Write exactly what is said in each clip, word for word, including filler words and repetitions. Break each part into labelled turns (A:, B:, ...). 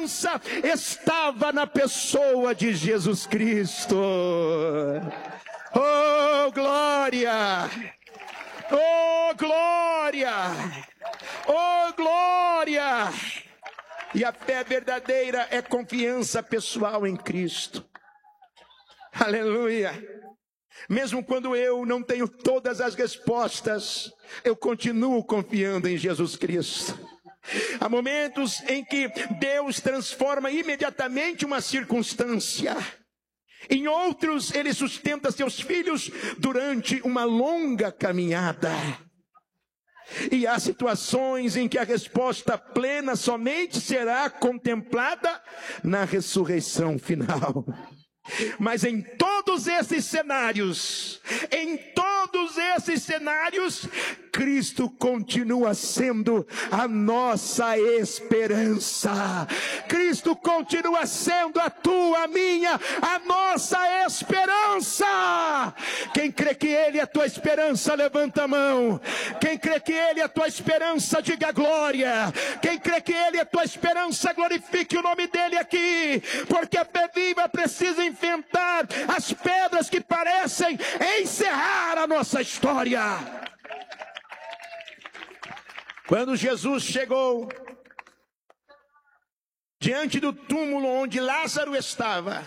A: esperança estava na pessoa de Jesus Cristo. Oh, glória! Oh, glória! Oh, glória! E a fé verdadeira é confiança pessoal em Cristo. Aleluia! Mesmo quando eu não tenho todas as respostas, eu continuo confiando em Jesus Cristo. Há momentos em que Deus transforma imediatamente uma circunstância. Em outros, Ele sustenta seus filhos durante uma longa caminhada. E há situações em que a resposta plena somente será contemplada na ressurreição final. Mas em todos esses cenários, em todos esses cenários, Cristo continua sendo a nossa esperança. Cristo continua sendo a tua, a minha, a nossa esperança. Quem crê que Ele é a tua esperança, levanta a mão. Quem crê que Ele é a tua esperança, diga glória. Quem crê que Ele é a tua esperança, glorifique o nome dEle aqui. Porque a fé viva precisa enfrentar as pedras que parecem encerrar a nossa história. Quando Jesus chegou diante do túmulo onde Lázaro estava,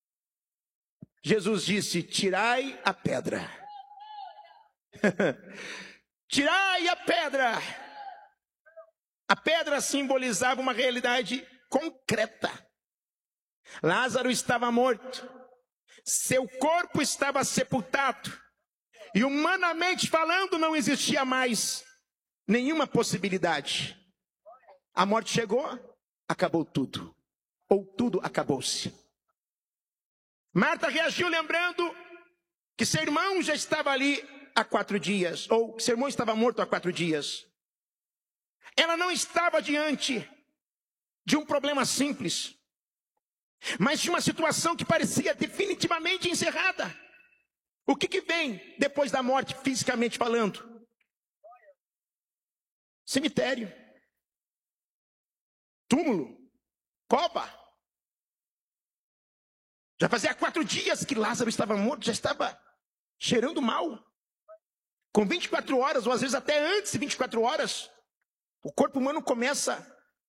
A: Jesus disse: tirai a pedra. Tirai a pedra. A pedra simbolizava uma realidade concreta. Lázaro estava morto, seu corpo estava sepultado, e humanamente falando não existia mais nenhuma possibilidade. A morte chegou, acabou tudo, ou tudo acabou-se. Marta reagiu lembrando que seu irmão já estava ali há quatro dias, ou seu irmão estava morto há quatro dias. Ela não estava diante de um problema simples, mas de uma situação que parecia definitivamente encerrada. O que que vem depois da morte, fisicamente falando? Cemitério, túmulo, cova. Já fazia quatro dias que Lázaro estava morto, já estava cheirando mal. Com vinte e quatro horas, ou às vezes até antes de vinte e quatro horas, o corpo humano começa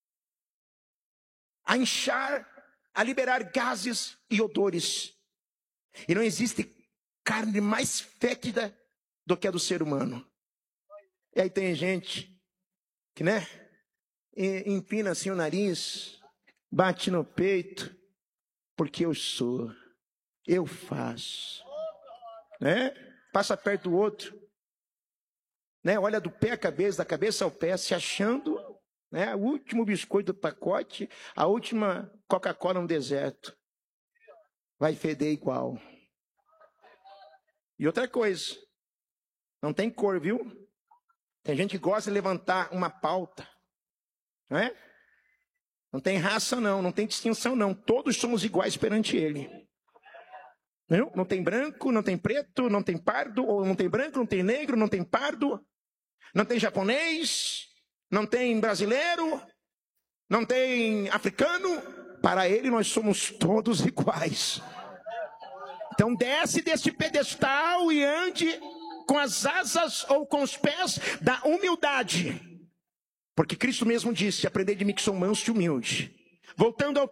A: a inchar, a liberar gases e odores. E não existe carne mais fétida do que a do ser humano. E aí tem gente que, né, empina assim o nariz, bate no peito, porque eu sou, eu faço, né? Passa perto do outro, né? Olha do pé à cabeça, da cabeça ao pé, se achando, né, o último biscoito do pacote, a última Coca-Cola no deserto. Vai feder igual. E outra coisa, não tem cor, viu? Tem gente que gosta de levantar uma pauta, não é? Não tem raça não, não tem distinção não. Todos somos iguais perante Ele. Não? Não tem branco, não tem preto, não tem pardo, ou não tem branco, não tem negro, não tem pardo, não tem japonês, não tem brasileiro, não tem africano. Para Ele nós somos todos iguais. Então desce deste pedestal e ande com as asas ou com os pés da humildade. Porque Cristo mesmo disse: aprendei de mim que sou manso e humilde. Voltando ao